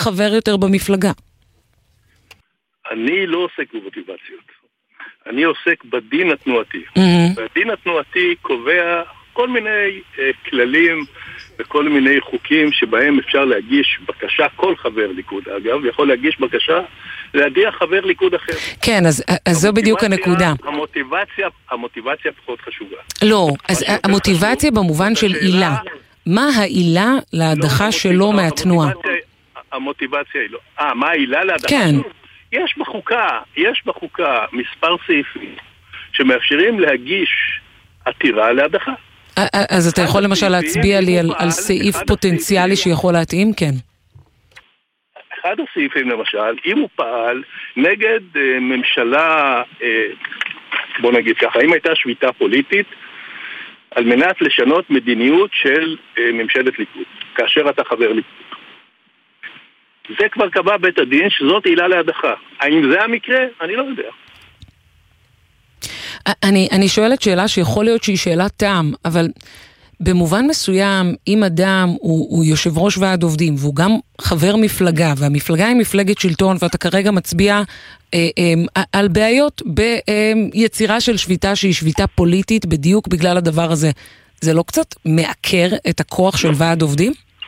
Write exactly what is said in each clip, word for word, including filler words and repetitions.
חבר יותר במפלגה? אני לא עוסק במוטיבציות. אני עוסק בדין התנועתי. Mm-hmm. והדין התנועתי קובע כל מיני uh, כללים וכל מיני חוקים שבהם אפשר להגיש בקשה, כל חבר ליכוד אגב, יכול להגיש בקשה להדיח חבר ליכוד אחר. כן, אז, אז זו בדיוק הנקודה. המוטיבציה, המוטיבציה פחות חשובה. לא, אז המוטיבציה חשוב, במובן של עילה. מה העילה להדחה לא, שלו מהתנועה? המוטיבציה, המוטיבציה היא לא. אה, מה העילה להדחה? כן. יש בחוקה, יש בחוקה מספר סעיפים שמאפשרים להגיש עתירה להדחה. אז אתה יכול למשל להצביע לי על, על סעיף פוטנציאלי שיכול להתאים? כן. אחד הסעיפים למשל, אם הוא פעל נגד אה, ממשלה, אה, בוא נגיד ככה, אם הייתה שביתה פוליטית, על מנת לשנות מדיניות של אה, ממשלת ליכוד, כאשר אתה חבר ליכוד. זה כבר קבע בית הדין שזאת עילה להדחה. האם זה המקרה? אני לא יודע. אני, אני שואלת שאלה שיכול להיות שהיא שאלת טעם, אבל במובן מסוים, אם אדם הוא, הוא יושב ראש ועד עובדים, והוא גם חבר מפלגה, והמפלגה היא מפלגת שלטון, ואתה כרגע מצביע אה, אה, על בעיות ביצירה של שביתה שהיא שביתה פוליטית, בדיוק בגלל הדבר הזה, זה לא קצת מעקר את הכוח של ועד עובדים?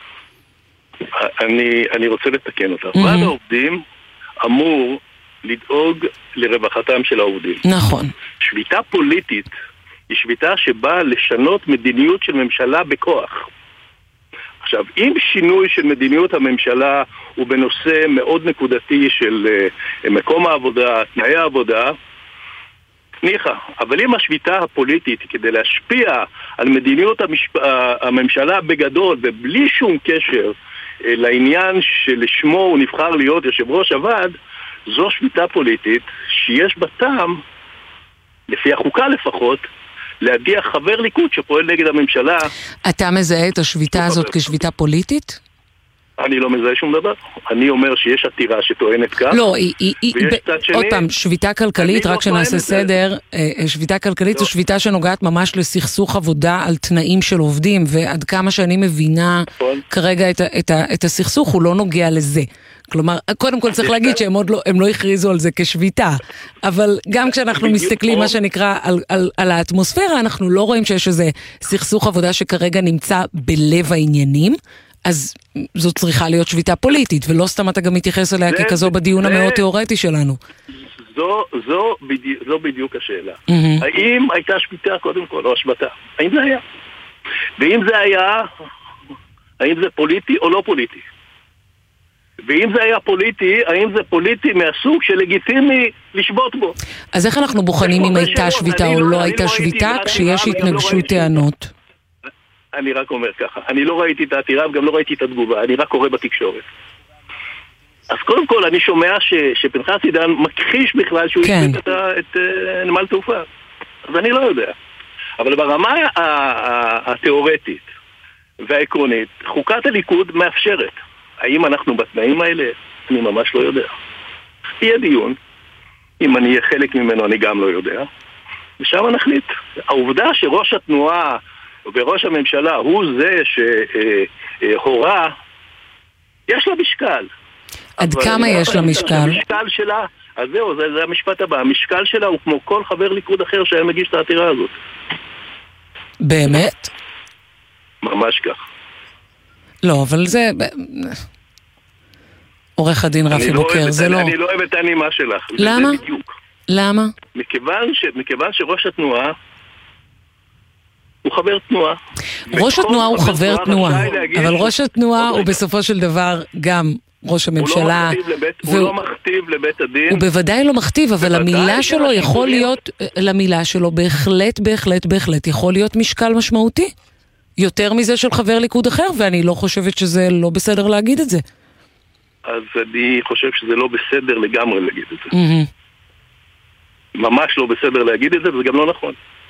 אני, אני רוצה לתקן אותה. Mm-hmm. ועד העובדים אמור לדאוג לרווחתם של העובדים. נכון. שביתה פוליטית היא שביתה שבאה לשנות מדיניות של ממשלה בכוח. עכשיו, אם שינוי של מדיניות הממשלה הוא בנושא מאוד נקודתי של uh, מקום העבודה, תנאי העבודה, ניחה. אבל אם השביתה הפוליטית כדי להשפיע על מדיניות המשפ... הממשלה בגדול ובלי שום קשר uh, לעניין שלשמו הוא נבחר להיות יושב ראש הוועד, זו שביתה פוליטית שיש בה טעם, לפי החוקה לפחות, להדיח חבר ליכוד שפועל נגד הממשלה. אתה מזהה את השביתה הזאת כשביתה פוליטית? אני לא מזהה שום דבר. אני אומר שיש עתירה שטוענת כך. לא, עוד פעם, שביתה כלכלית, רק שנעשה סדר, שביתה כלכלית זו שביתה שנוגעת ממש לסכסוך עבודה על תנאים של עובדים, ועד כמה שאני מבינה כרגע את הסכסוך, הוא לא נוגע לזה. כלומר, קודם כל צריך להגיד שהם עוד לא, הם לא הכריזו על זה כשביתה, אבל גם כשאנחנו מסתכלים מה שנקרא על, על, על האטמוספירה, אנחנו לא רואים שיש איזה סכסוך עבודה שכרגע נמצא בלב העניינים, אז זו צריכה להיות שביתה פוליטית, ולא סתם אתה גם מתייחס אליה זה, ככזו בדיון זה, המאוד תיאורטי שלנו. זו, זו, בדיוק, זו בדיוק השאלה. Mm-hmm. האם הייתה שביתה קודם כל או השבתה? האם זה היה? ואם זה היה, האם זה פוליטי או לא פוליטי? ואם זה היה פוליטי, האם זה פוליטי מהסוג שלגיטימי לשבות בו? אז איך אנחנו בוחנים אם הייתה שביתה או לא הייתה שביתה כשיש התנגשות טענות? אני רק אומר ככה, אני לא ראיתי את העתירה וגם לא ראיתי את התגובה, אני רק קורא בתקשורת. אז קודם כל אני שומע שפנחס עידן מכחיש בכלל שהוא השבית את נמל תעופה. אז אני לא יודע. אבל ברמה התיאורטית והעקרונית, חוקת הליכוד מאפשרת. האם אנחנו בתנאים האלה? אני ממש לא יודע. יהיה דיון. אם אני אהיה חלק ממנו, אני גם לא יודע. ושם נחליט. העובדה שראש התנועה וראש הממשלה הוא זה שהורה, יש לה משקל. עד כמה יש לה משקל? המשקל שלה, אז זהו, זה, זה המשפט הבא. המשקל שלה הוא כמו כל חבר ליכוד אחר שהיה מגיש את העתירה הזאת. באמת? ממש כך. לא, אבל זה... עורך הדין רפי בוקר, זה לא... אני לא אוהב את הנימה שלך. למה? למה? מכיוון, ש... מכיוון שראש התנועה הוא חבר תנועה. ראש התנועה הוא חבר תנועה, אבל ראש התנועה הוא בסופו של דבר גם ראש הממשלה. הוא לא מכתיב לבית הדין. הוא בוודאי לא מכתיב, אבל המילה שלו יכול להיות, למילה שלו בהחלט, בהחלט, בהחלט יכול להיות משקל משמעותי. יותר מזה של חבר ליכוד אחר, ואני לא חושבת שזה לא בסדר להגיד את זה. אז אני חושב שזה לא בסדר לגמרי להגיד את זה. ממש לא בסדר להגיד את זה, וזה גם לא נכון.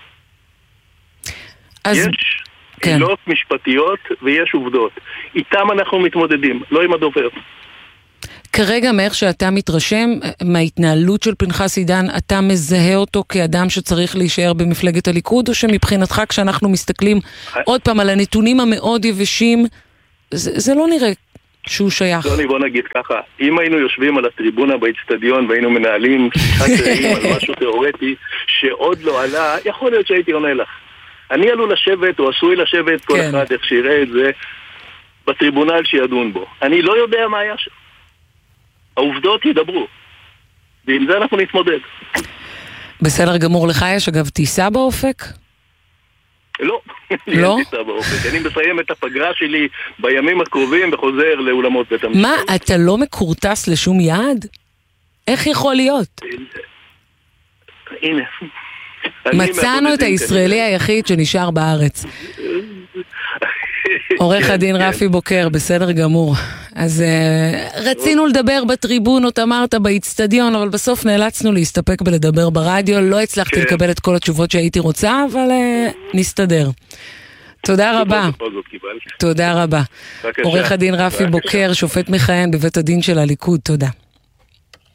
יש עילות משפטיות ויש עובדות. איתם אנחנו מתמודדים, לא עם הדובר. כרגע מאיך שאתה מתרשם מההתנהלות של פנחס עידן, אתה מזהה אותו כאדם שצריך להישאר במפלגת הליכוד, או שמבחינתך כשאנחנו מסתכלים עוד פעם על הנתונים המאוד יבשים, זה, זה לא נראה שהוא שייך. לא, בוא נגיד ככה, אם היינו יושבים על הטריבונה באצטדיון והיינו מנהלים שיחת רעים על משהו תיאורטי שעוד לא עלה, יכול להיות שהייתי עונה לך. אני עלול לשבת או עשוי לשבת, כל כן. אחד איך שיראה את זה בטריבונל שידון בו. אני לא יודע מה היה שם. העובדות ידברו. ועם זה אנחנו נתמודד. בסדר גמור, לך יש אגב טיסה באופק? לא. לא? אין טיסה באופק. אני מסיים את הפגרה שלי בימים הקרובים וחוזר לאולמות בית המשפט. מה, אתה לא מקורטס לשום יעד? איך יכול להיות? הנה. מצאנו את הישראלי היחיד שנשאר בארץ. עורך הדין רפי בוקר, בסדר גמור. אז רצינו לדבר בטריבונות, אמרת, באצטדיון, אבל בסוף נאלצנו להסתפק בלדבר ברדיו. לא הצלחתי לקבל את כל התשובות שהייתי רוצה, אבל נסתדר. תודה רבה. תודה רבה. עורך הדין רפי בוקר, שופט מכהן בבית הדין של הליכוד, תודה.